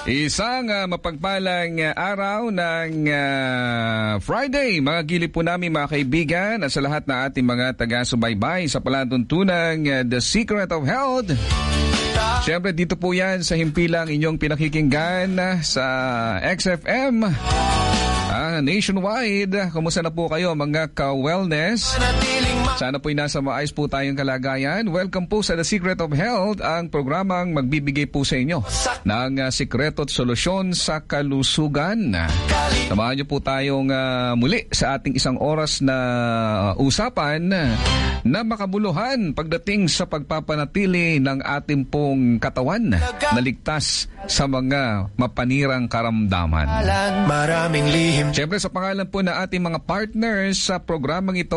Isang mapagpalang araw ng Friday, mga gilid po namin mga kaibigan at sa lahat na ating mga taga-subaybay sa palatuntunang The Secret of Health. Siyempre dito po yan sa himpilang inyong pinakikinggan sa XFM nationwide. Kumusta na po kayo mga ka-wellness? Sana po'y nasa maayos po tayong kalagayan. Welcome po sa The Secret of Health, ang programang magbibigay po sa inyo ng sikreto at solusyon sa kalusugan. Samahan niyo po tayong muli sa ating isang oras na usapan na makabuluhan pagdating sa pagpapanatili ng ating pong katawan na ligtas sa mga mapanirang karamdaman. Maraming lihim. Siyempre sa pangalan po na ating mga partners sa programang ito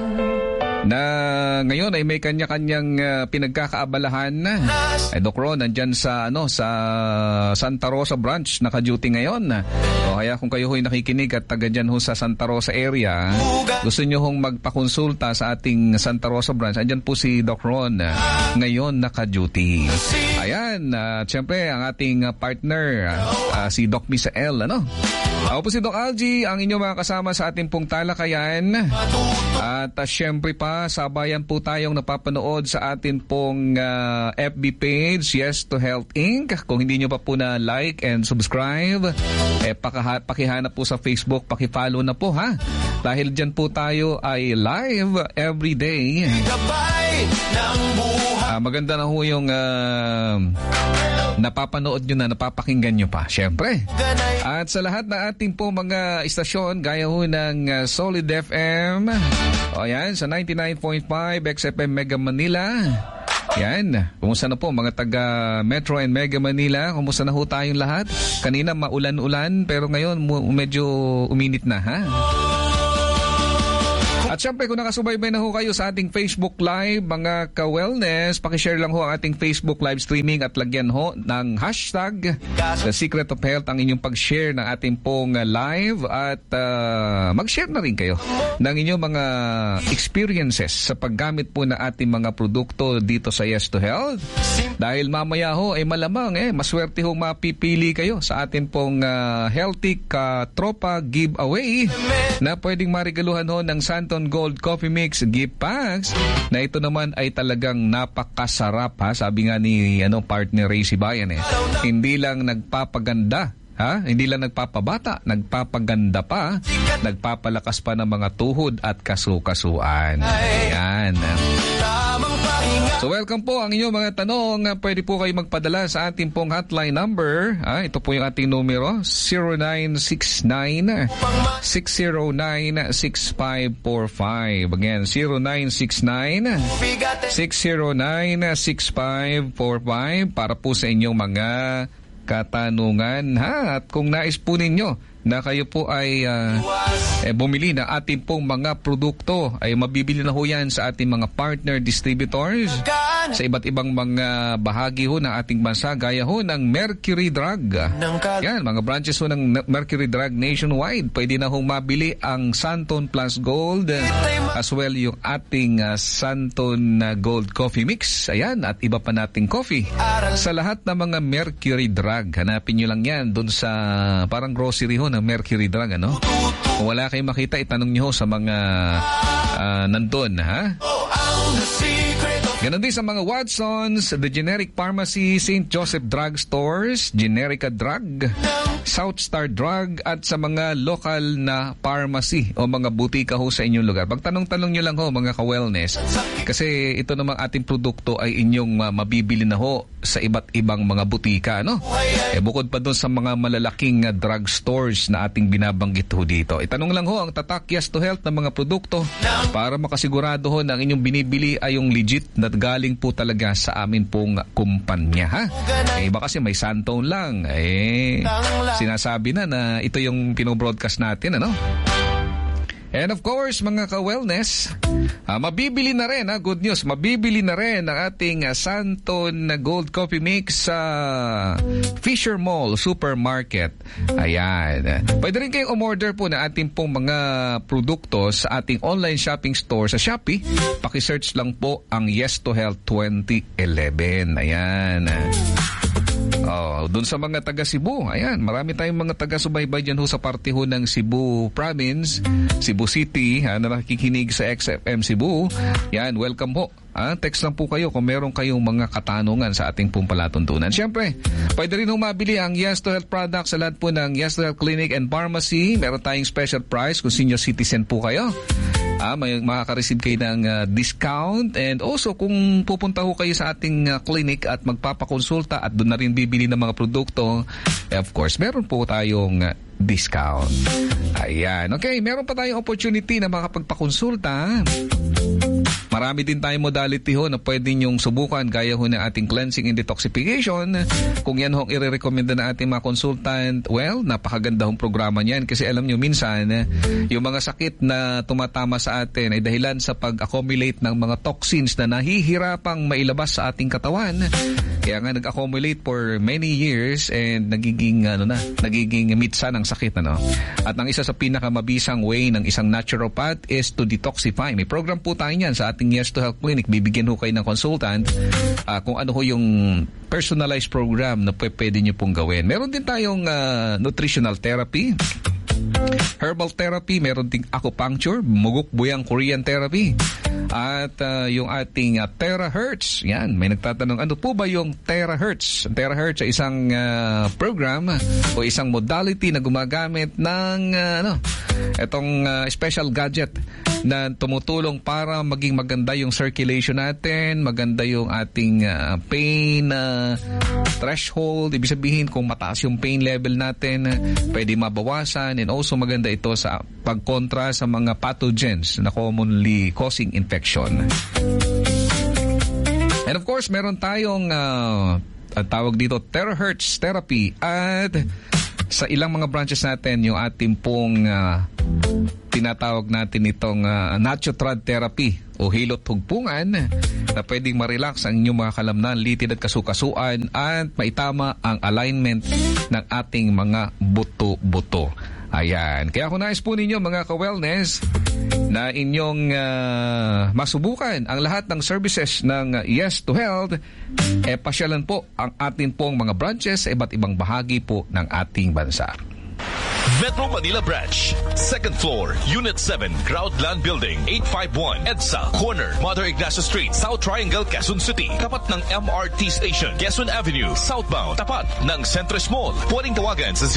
na ngayon ay may kanya-kanyang pinagkakaabalahan. Doc Ron nandyan sa Santa Rosa branch, naka-duty ngayon. O kaya kung kayo ho'y nakikinig at taga dyan ho sa Santa Rosa area, gusto nyo hong magpakonsulta sa ating Santa Rosa branch, andyan po si Doc Ron ngayon naka-duty. Ayan, siyempre ang ating partner si Doc Misael, Ako po si Doc Algie, ang inyong mga kasama sa ating pong talakayan. At siyempre pa, sabayan po tayong napapanood sa atin pong FB page, Yes to Health Inc. Kung hindi nyo pa po na like and subscribe, pakihanap po sa Facebook, pakifollow na po ha. Dahil dyan po tayo ay live every day. Maganda na ho yung napapanood nyo na, napapakinggan nyo pa, syempre. At sa lahat na ating po mga istasyon, gaya ho ng Solid FM, o yan, sa 99.5 XFM Mega Manila. Yan, kumusta na po mga taga Metro and Mega Manila? Kumusta na ho tayong lahat? Kanina maulan-ulan, pero ngayon medyo uminit na, ha? At syempre kung nakasubaybay na ho kayo sa ating Facebook Live, mga ka-wellness, pakishare lang ho ang ating Facebook Live streaming at lagyan ho ng hashtag The Secret of Health ang inyong pag-share ng ating pong live at mag-share na rin kayo ng inyong mga experiences sa paggamit po na ating mga produkto dito sa Yes to Health. Dahil mamaya ho ay malamang maswerte ho mapipili kayo sa ating pong Healthy Tropa giveaway na pwedeng marigaluhan ho ng Santon Gold Coffee Mix gift packs na ito naman ay talagang napakasarap ha. Sabi nga ni partner Ray Sibayan hindi lang nagpapaganda ha, hindi lang nagpapabata, nagpapaganda pa, nagpapalakas pa ng mga tuhod at kasukasuan. Ayan. So welcome po ang inyong mga tanong. Pwede po kayo magpadala sa ating pong hotline number. Ito po yung ating numero, 0969-609-6545. Again, 0969-609-6545 para po sa inyong mga katanungan ha. At kung nais po ninyo na kayo po ay bumili na ating pong mga produkto, ay mabibili na ho yan sa ating mga partner distributors sa iba't ibang mga bahagi ho ng ating bansa, gaya ho ng Mercury Drug. Yan, mga branches ho ng Mercury Drug nationwide. Pwede na ho mabili ang Santon Plus Gold, as well yung ating Santon Gold Coffee Mix. Ayan, at iba pa nating coffee. Sa lahat ng mga Mercury Drug, hanapin nyo lang yan doon sa parang grocery ho ng Mercury Drug, Kung wala kayong makita, itanong nyo sa mga nandun, ha? Ganon din sa mga Watsons, The Generic Pharmacy, St. Joseph Drug Stores, Generica Drug, South Star Drug, at sa mga local na pharmacy o mga butika ho sa inyong lugar. Pagtanong-tanong nyo lang ho mga ka-wellness, kasi ito namang ating produkto ay inyong mabibili na ho sa iba't ibang mga butika, bukod pa doon sa mga malalaking drug stores na ating binabanggit ho dito. Itanong lang ho ang tatak Yes to Health ng mga produkto para makasigurado ho na ang inyong binibili ay yung legit na galing po talaga sa amin pong kumpanya, ha? Iba kasi may Santon lang, sinasabi na ito yung pinobroadcast natin, And of course, mga ka-wellness, mabibili na rin, good news, mabibili na rin ang ating Santon Gold Coffee Mix sa Fisher Mall Supermarket. Ayan. Pwede rin kayong umorder po na ating pong mga produkto sa ating online shopping store sa Shopee. Paki-search lang po ang Yes to Health 2011. Ayan. doon sa mga taga Cebu, ayan, marami tayong mga taga-subaybay dyan ho sa parte ho ng Cebu Province, Cebu City, na nakikinig sa XFM Cebu. Yan, welcome ho. Text lang po kayo kung meron kayong mga katanungan sa ating pong palatuntunan. Siyempre, pwede rin ho mabili ang Yes to Health products sa lahat po ng Yes to Health Clinic and Pharmacy. Meron tayong special price kung senior citizen po kayo. May makaka-receive kayo ng discount, and also kung pupunta ho kayo sa ating clinic at magpapakonsulta at doon na rin bibili ng mga produkto, of course, meron po tayong discount. Ayan. Okay, meron pa tayong opportunity na makapagpakonsulta. Marami din tayong modality ho na pwede nyong subukan, gaya ho ng ating cleansing and detoxification. Kung yan ho ang i-recommenda na ating mga consultant, well, napakaganda hong programa niyan kasi alam nyo minsan, yung mga sakit na tumatama sa atin ay dahilan sa pag-accumulate ng mga toxins na nahihirapang mailabas sa ating katawan. Kaya nga nag-accumulate for many years and nagiging mitsa ng sakit. At ang isa sa pinakamabisang way ng isang naturopath is to detoxify. May program po tayo niyan sa ating Yes to Health Clinic. Bibigyan ho kayo ng consultant kung ano ho yung personalized program na pwede nyo pong gawin. Meron din tayong nutritional therapy, herbal therapy, meron ding acupuncture, muguk-buyang Korean therapy, at yung ating terahertz. Yan, may nagtatanong, ano po ba yung terahertz? Terahertz ay isang program o isang modality na gumagamit ng itong special gadget na tumutulong para maging maganda yung circulation natin, maganda yung ating pain threshold. Ibig sabihin, kung mataas yung pain level natin, pwede mabawasan, and also maganda ito sa pagkontra sa mga pathogens na commonly causing infection. And of course, meron tayong tawag dito terahertz therapy, at sa ilang mga branches natin yung ating pong tinatawag natin itong Natutrad therapy o hilot hugpungan na pwedeng ma-relax ang inyong mga kalamnan, litid at kasukasuan, at maitama ang alignment ng ating mga buto-buto. Ayan. Kaya kung nais po ninyo mga ka-wellness na inyong masubukan ang lahat ng services ng Yes to Health, pasyalan po ang atin pong mga branches sa iba't ibang bahagi po ng ating bansa. Metro Manila Branch, 2nd floor, Unit 7, Groundland Building, 851, EDSA, corner, Mother Ignacia Street, South Triangle, Quezon City. Tapat ng MRT Station, Quezon Avenue, southbound. Tapat ng Centris Mall. Pwedeng tawagan sa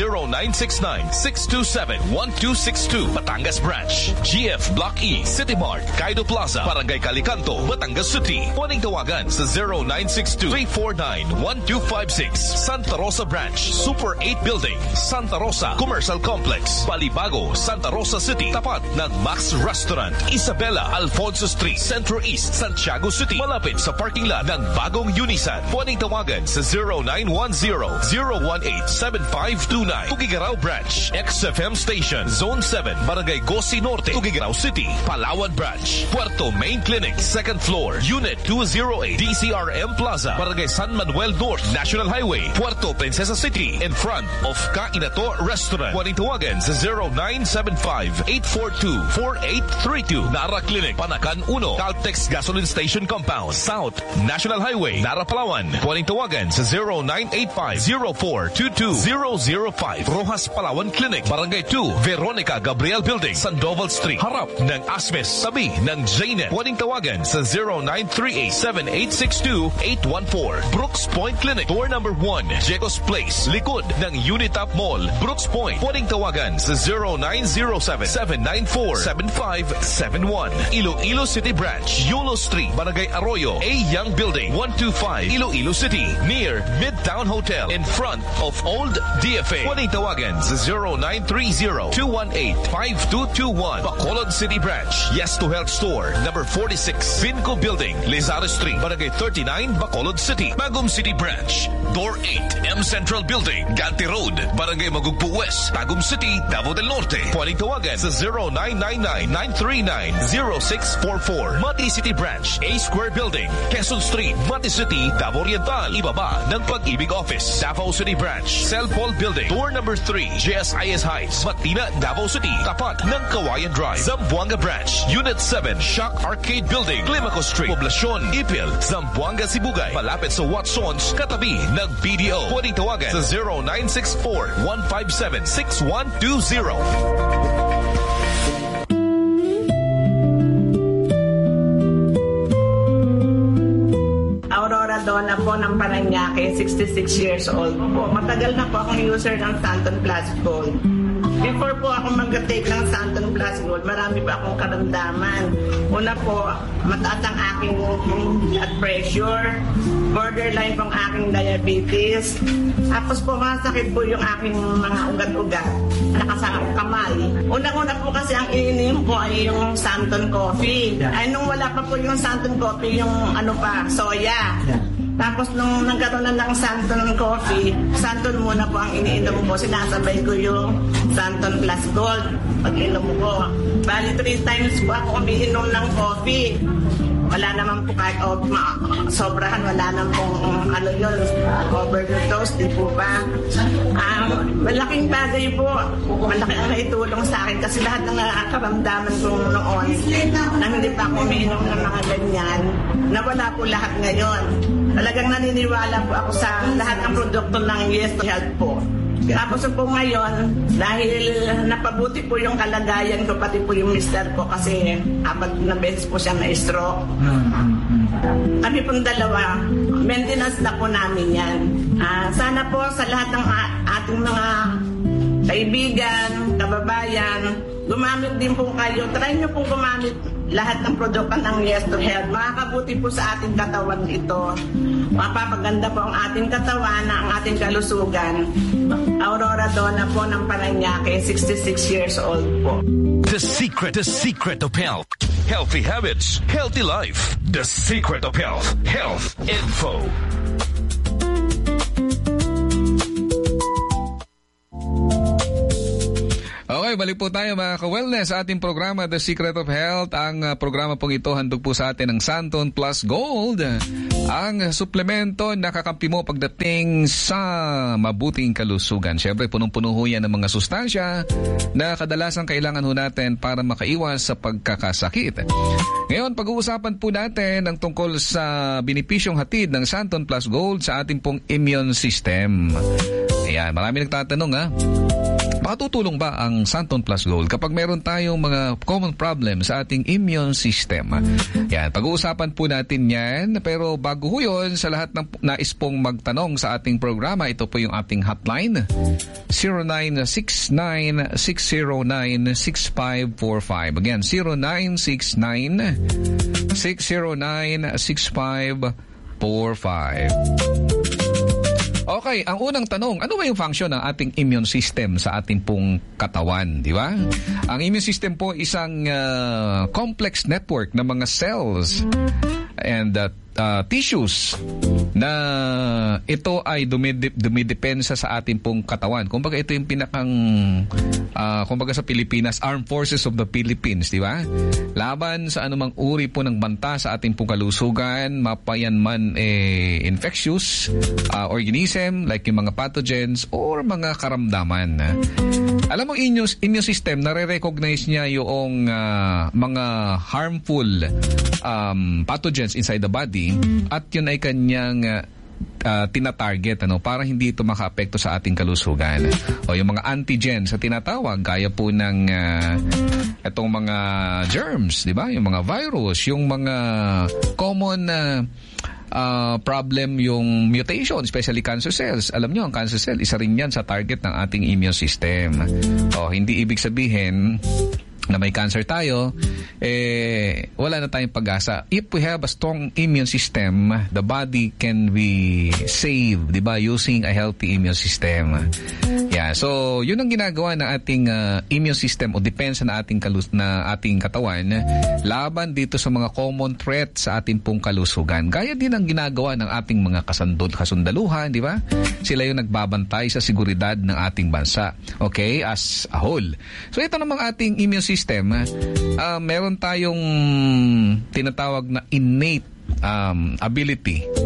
0969-627-1262. Batangas Branch, GF Block E, City Mart, Kaido Plaza, Barangay Calicanto, Batangas City. Pwedeng tawagan sa 0962-349-1256. Santa Rosa Branch, Super 8 Building, Santa Rosa Commercial Complex, Balibago, Santa Rosa City. Tapat ng Max Restaurant, Isabela, Alfonso Street, Centro East, Santiago City. Malapit sa parking lot ng bagong Unisan. Pwedeng tawagan sa 0910-018-7529. Tugigaraw Branch, XFM Station, Zone 7, Barangay Gosi Norte, Tugigaraw City. Palawan Branch, Puerto Main Clinic, 2nd floor, Unit 208, DCRM Plaza, Barangay San Manuel North, National Highway, Puerto Princesa City, in front of Kainato Restaurant. Pwedeng tawagan sa 0975-842-4832. Nara Clinic, Panakan 1, Caltex Gasoline Station Compound, South National Highway, Nara, Palawan. Pwedeng tawagan sa 0985-0422-005. Rojas Palawan Clinic, Barangay 2, Veronica Gabriel Building, Sandoval Street, harap ng Asmes, tabi ng Jaynet. Pwedeng tawagan sa 0938-7862-814. Brooks Point Clinic, door number 1, Jecos Place, likod ng Unitap Mall, Brooks Point. Pwedeng tawagan sa 0907-794-7571. Iloilo City Branch, Yulo Street, Barangay Arroyo, A. Young Building, 125, Iloilo City, near Midtown Hotel, in front of Old DFA. Pwedeng tawagan sa 0930-218-5221. Bacolod City Branch, Yes to Health Store, number 46, Vinco Building, Lizardo Street, Barangay 39, Bacolod City. Bagum City Branch, Door 8, M Central Building, Ganti Road, Barangay Magugpo West, Tagum City, Davao del Norte. Pwedeng tawagan sa 0999-939-0644. Mati City Branch, A Square Building, Quezon Street, Mati City, Davao Oriental. Ibaba ng Pag-ibig Office. Davao City Branch, Celpol Building, door number 3, JSIS Heights, Matina, Davao City. Tapat ng Kawayan Drive. Zamboanga Branch, Unit 7, Shock Arcade Building, Climaco Street, Poblacion, Ipil, Zamboanga, Sibugay. Malapit sa Watsons, katabi ng BDO. Pwedeng Pwedeng tawagan sa 0964-157-6120. Donna po ng Paranaque, 66 years old po. Matagal na po akong user ng Santon Plus Gold. Before po ako mag-take ng Santon Plus Gold, marami pa akong karamdaman. Una po, mataas ang aking blood pressure, borderline pong aking diabetes. Tapos po, masakit po yung aking mga ugat-ugat, nakasakang kamay. Unang-una po kasi ang ininom ko ay yung Santon Coffee. Ay nung wala pa po yung Santon Coffee, yung soya. Tapos nung nagkaroon na ng Santon Coffee, Santon muna po ang iniinom ko. Sinasabay ko yung Santon Plus Gold pag-inom ko. Bali 3 times po ako umiinom ng coffee. Wala naman po kahit sobrahan, wala naman pong overdose, di po ba? Malaking bagay po. Malaki ang naitulong sa akin kasi lahat ng nakaramdaman ko noon na hindi pa ako umiinom ng mga ganyan, nawala po lahat ngayon. Talagang naniniwala po ako sa lahat ng produkto ng Yes to Health po. Tapos po ngayon, dahil napabuti po yung kalagayan ko, pati po yung mister ko kasi 4 na beses po siya na-stroke. Kami pong dalawa, maintenance na po namin yan. Sana po sa lahat ng ating mga kaibigan, kababayan, gumamit din po kayo. Try nyo pong gumamit lahat ng produkto ng Yes to Health. Makakabuti po sa ating katawan ito. Mapapaganda po ang ating katawan, ang ating kalusugan. Aurora Donna po ng Paranaque, 66 years old po. The secret of health. Healthy habits, healthy life. The secret of health. Health info. Okay, balik po tayo mga ka-wellness sa ating programa The Secret of Health. Ang programa pong ito handog po sa atin ng Santon Plus Gold. Ang suplemento na kakampi mo pagdating sa mabuting kalusugan. Siyempre, punong-puno ho yan ng mga sustansya na kadalasan kailangan ho natin para makaiwas sa pagkakasakit. Ngayon, pag-uusapan po natin ang tungkol sa benepisyong hatid ng Santon Plus Gold sa ating pong immune system. Ayan, marami nagtatanong ha. Makatutulong ba ang Santon Plus Gold kapag meron tayong mga common problems sa ating immune system? Yan, pag-uusapan po natin yan. Pero bago ho yun, sa lahat ng nais pong magtanong sa ating programa, ito po yung ating hotline. 0969-609-6545. Again, 0969-609-6545. Okay, ang unang tanong, ano ba yung function ng ating immune system sa ating pong katawan, di ba? Ang immune system po isang complex network ng mga cells and tissues na ito ay dumidepensa sa ating pong katawan. Kumbaga ito yung pinakang kumbaga sa Pilipinas, Armed Forces of the Philippines, di ba? Laban sa anumang uri po ng banta sa ating pong kalusugan, mapayan man infectious organism like yung mga pathogens or mga karamdaman. Alam mo, immune system, nare-recognize niya yung mga harmful pathogens inside the body at yun ay kanyang tinatarget para hindi ito makaapekto sa ating kalusugan. O yung mga antigen sa tinatawag, gaya po ng itong mga germs, di ba? Yung mga virus, yung mga common problem, yung mutation, especially cancer cells. Alam nyo, ang cancer cell, isa rin yan sa target ng ating immune system. O, hindi ibig sabihin na may cancer tayo, wala na tayong pag-asa. If we have a strong immune system, the body can be saved, di ba? Using a healthy immune system. Yeah, so yun ang ginagawa ng ating immune system o depensa na ating katawan laban dito sa mga common threats sa ating pong kalusugan. Gaya din ang ginagawa ng ating mga kasundaluhan, di ba? Sila yung nagbabantay sa seguridad ng ating bansa. Okay? As a whole. So ito namang ating immune system, meron tayong tinatawag na innate ability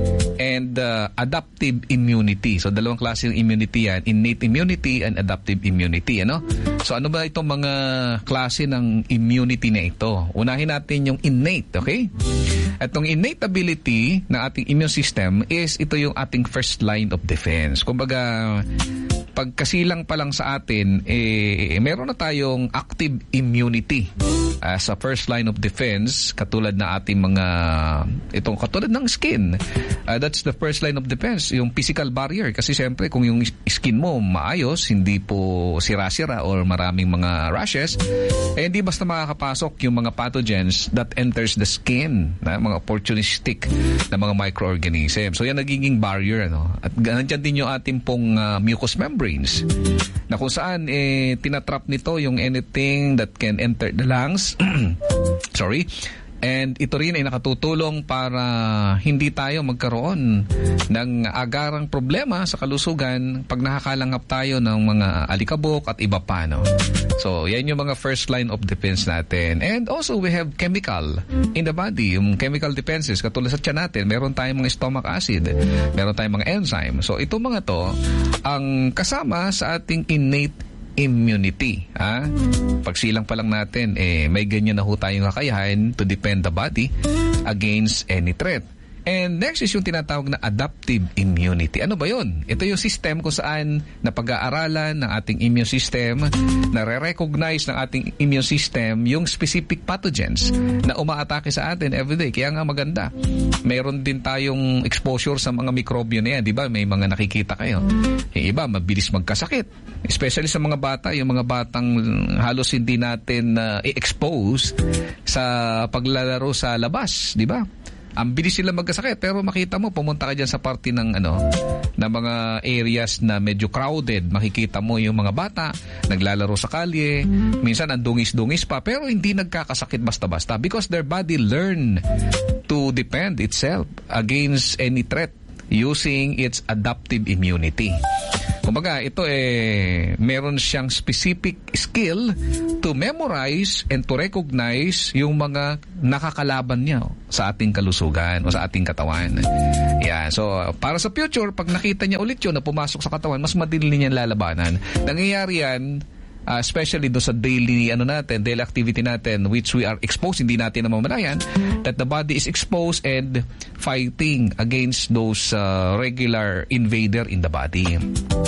and adaptive immunity. So dalawang klase ng immunity yan, innate immunity and adaptive immunity, ano? So ano ba itong mga klase ng immunity na ito? Unahin natin yung innate, okay? At itong innate ability ng ating immune system is ito yung ating first line of defense. Kumbaga, pagkasilang pa lang sa atin, meron na tayong active immunity as a first line of defense, katulad na ating mga, itong katulad ng skin. That's the first line of defense, yung physical barrier. Kasi siyempre, kung yung skin mo maayos, hindi po sira-sira or maraming mga rashes, hindi basta makakapasok yung mga pathogens that enters the skin, mga opportunistic na mga microorganisms. So yan nagiging barrier, ano? At nandiyan din yung ating pong mucous membranes, na kung saan tinatrap nito yung anything that can enter the lungs. Sorry. And ito rin ay nakatutulong para hindi tayo magkaroon ng agarang problema sa kalusugan pag nakakalanghap tayo ng mga alikabok at iba pa, no? So, yan yung mga first line of defense natin. And also, we have chemical in the body. Yung chemical defenses, katulad sa tiyan natin, meron tayong mga stomach acid, meron tayong mga enzyme. So, ito mga to, ang kasama sa ating innate immunity. Pagsilang pa lang natin, may ganyan na ho tayong kakayahan to defend the body against any threat. And next is yung tinatawag na adaptive immunity. Ano ba yun? Ito yung system kung saan napag-aaralan ng ating immune system, nare-recognize ng ating immune system yung specific pathogens na umaatake sa atin everyday. Kaya nga maganda. Mayroon din tayong exposure sa mga mikrobyo na yan. Di ba? May mga nakikita kayo. Yung iba, mabilis magkasakit. Especially sa mga bata, yung mga batang halos hindi natin i-expose sa paglalaro sa labas. Di ba? Ang bilis sila magkasakit, pero makita mo, pumunta ka dyan sa party ng na mga areas na medyo crowded, makikita mo yung mga bata naglalaro sa kalye, minsan ang dungis-dungis pa, pero hindi nagkakasakit basta-basta because their body learn to defend itself against any threat using its adaptive immunity. Kumbaga, ito meron siyang specific skill to memorize and to recognize yung mga nakakalaban niya sa ating kalusugan o sa ating katawan. Yeah, so para sa future, pag nakita niya ulit yun na pumasok sa katawan, mas madali niya lalabanan. Nangyayari yan, especially do sa daily activity natin, which we are exposed, hindi natin namamalayan, that the body is exposed and fighting against those regular invader in the body.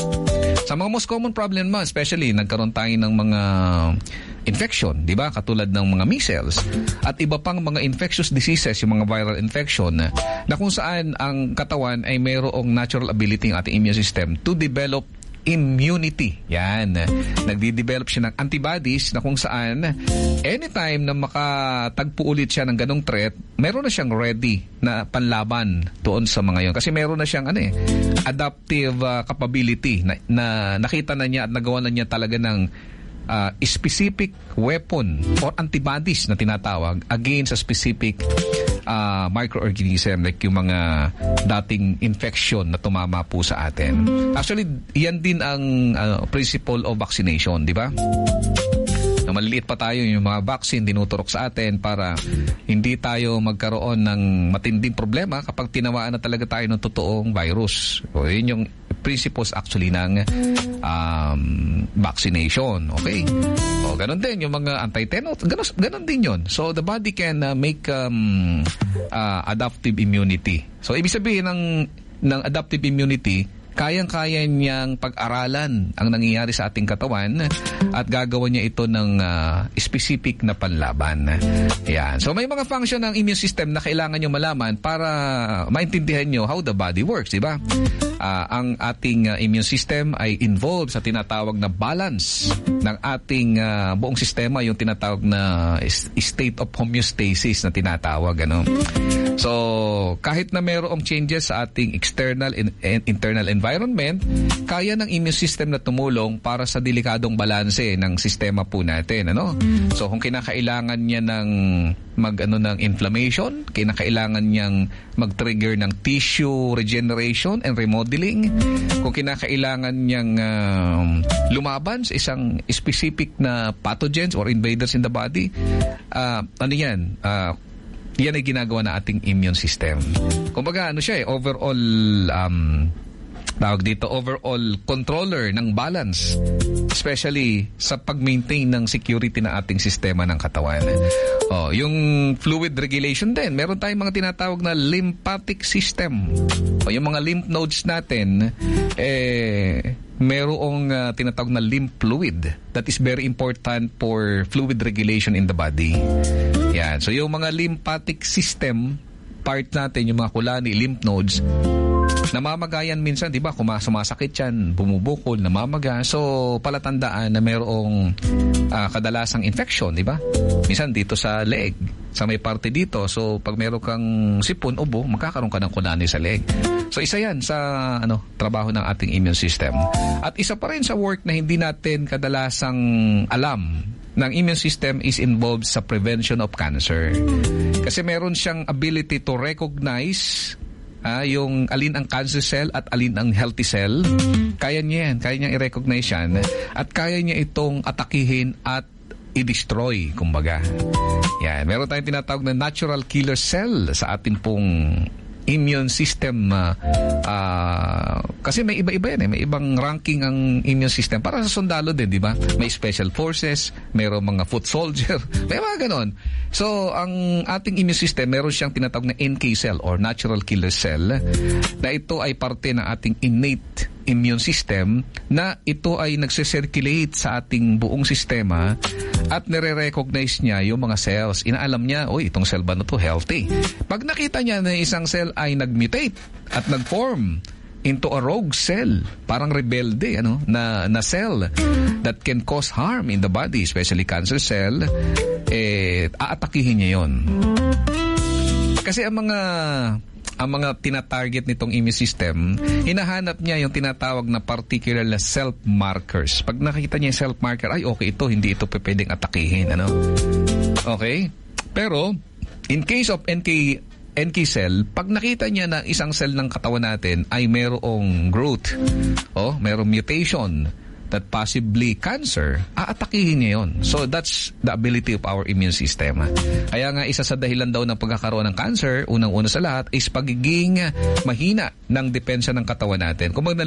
Sa mga most common problem mo, especially nagkaroon tayo ng mga infection, di ba? Katulad ng mga measles at iba pang mga infectious diseases, yung mga viral infection, na kung saan ang katawan ay mayroong natural ability ng ating immune system to develop immunity. Yan. Nagdi-develop siya ng antibodies na kung saan anytime na makatagpo ulit siya ng ganong threat, meron na siyang ready na panlaban doon sa mga yon. Kasi meron na siyang adaptive capability na nakita na niya at nagawa na niya talaga ng specific weapon or antibodies na tinatawag against a specific microorganism, like yung mga dating infection na tumama po sa atin. Actually, yan din ang principle of vaccination, di ba? Na maliliit pa tayo, yung mga vaccine dinuturok sa atin para hindi tayo magkaroon ng matinding problema kapag tinawaan na talaga tayo ng totoong virus. O, yun yung principles actually ng vaccination. Okay? O, ganun din yung mga anti-tetanus. Ganun din yun. So, the body can make adaptive immunity. So, ibig sabihin ng adaptive immunity, kayang-kaya niyang pag-aralan ang nangyayari sa ating katawan at gagawa niya ito ng specific na panlaban. Yan. So may mga function ng immune system na kailangan niyo malaman para maintindihan niyo how the body works, di ba? Ang ating immune system ay involved sa tinatawag na balance ng ating buong sistema, yung tinatawag na state of homeostasis na tinatawag, So, kahit na mayroong changes sa ating external and internal environment, kaya ng immune system na tumulong para sa delikadong balanse ng sistema po natin, So, kung kinakailangan niya ng ng inflammation, kinakailangan niyang mag-trigger ng tissue regeneration and remodeling, kung kinakailangan niyang lumaban sa isang specific na pathogens or invaders in the body, yan ay ginagawa na ating immune system. Kumbaga, overall, overall controller ng balance, especially sa pag-maintain ng security ng ating sistema ng katawan. Yung fluid regulation din, meron tayong mga tinatawag na lymphatic system. Yung mga lymph nodes natin, merong tinatawag na lymph fluid that is very important for fluid regulation in the body. Yan. So yung mga lymphatic system, part natin, yung mga kulani, lymph nodes, namamagayan minsan, di ba? Kung sumasakit yan, bumubukol, namamaga. So, palatandaan na mayroong kadalasang infection, di ba? Minsan dito sa leeg, sa may parte dito. So, pag meron kang sipon, ubo, magkakaroon ka ng kulani sa leeg. So, isa yan sa trabaho ng ating immune system. At isa pa rin sa work na hindi natin kadalasang alam ng immune system is involved sa prevention of cancer. Kasi meron siyang ability to recognize yung alin ang cancer cell at alin ang healthy cell. Kaya niya yan. Kaya niyang i-recognize yan. At kaya niya itong atakihin at i-destroy, kumbaga. Yan. Meron tayong tinatawag na natural killer cell sa ating pong immune system. Kasi may iba-iba yan. May ibang ranking ang immune system. Para sa sundalo din, di ba? May special forces, mayroong mga foot soldier, may mga ganon. So, ang ating immune system, meron siyang tinatawag na NK cell or natural killer cell na ito ay parte ng ating innate immune system na ito ay nagse-circulate sa ating buong sistema at nire-recognize niya yung mga cells. Inaalam niya, itong cell ba na to healthy? Pag nakita niya na isang cell ay nag-mutate at nag-form into a rogue cell, parang rebelde, na cell that can cause harm in the body, especially cancer cell, aatakihin niya yon. Kasi ang mga tinatarget nitong immune system, hinahanap niya yung tinatawag na particular self-markers. Pag nakita niya yung self-marker, okay ito, hindi ito pwedeng atakihin. Okay? Pero, in case of NK cell, pag nakita niya na isang cell ng katawan natin ay mayroong growth, mayroong mutation, that possibly cancer, aatakihin niya yun. So, that's the ability of our immune system. Kaya nga, isa sa dahilan daw ng pagkakaroon ng cancer, unang-una sa lahat, is pagiging mahina ng depensa ng katawan natin. Kung